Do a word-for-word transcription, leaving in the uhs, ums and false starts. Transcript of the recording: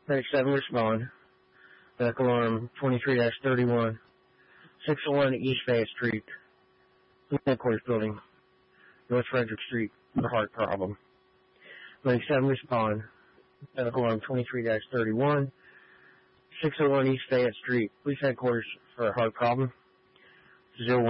Medic seven respond. Medical alarm twenty-three dash thirty-one. six oh one East Fayette Street. Headquarters building. North Frederick Street for heart problem. Medic seven respond. Medical alarm twenty-three dash thirty-one. six oh one East Fayette Street. Police headquarters for a heart problem. zero